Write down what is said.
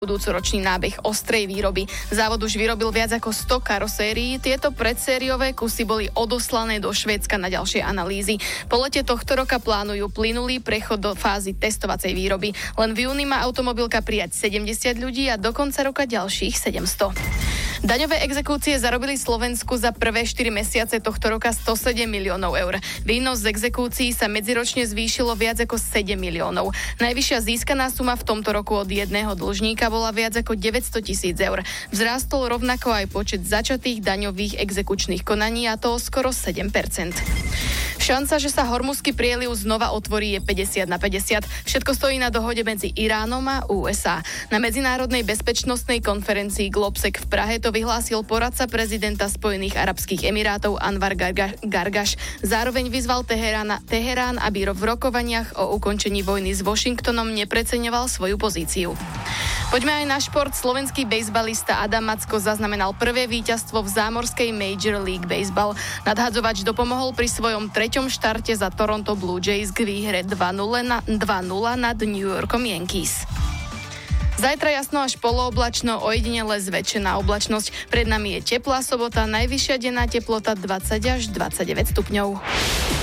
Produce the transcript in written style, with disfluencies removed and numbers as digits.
budúcoročný nábeh ostrej výroby. Závod už vyrobil viac ako 100 karosérií. Tieto predsériové kusy boli odoslané do Švédska na ďalšie analýzy. Po lete tohto roka plánujú plynulý prechod do fázy testovacej výroby. Len v júni má automobilka prijať 70 ľudí a do konca roka ďalších 700. Daňové exekúcie zarobili Slovensku za prvé 4 mesiace tohto roka 107 miliónov eur. Výnos z exekúcií sa medziročne zvýšilo viac ako 7 miliónov. Najvyššia získaná suma v tomto roku od jedného dlžníka bola viac ako 900 000 eur. Vzrástol rovnako aj počet začatých daňových exekučných konaní, a to skoro 7%. Šanca, že sa Hormuzský prieliv znova otvorí, je 50/50. Všetko stojí na dohode medzi Iránom a USA. Na medzinárodnej bezpečnostnej konferencii Globsec v Prahe to vyhlásil poradca prezidenta Spojených arabských emirátov Anwar Gargaš. Zároveň vyzval Teherán, aby v rokovaniach o ukončení vojny s Washingtonom nepreceňoval svoju pozíciu. Poďme aj na šport. Slovenský bejsbalista Adam Macko zaznamenal prvé víťazstvo v zámorskej Major League Baseball. Nadhadzovač dopomohol pri svojom treťom štarte za Toronto Blue Jays k výhre 2-0 nad New Yorkom Yankees. Zajtra jasno až polooblačno, ojedinele zväčšená oblačnosť. Pred nami je teplá sobota, najvyššia denná teplota 20 až 29 stupňov.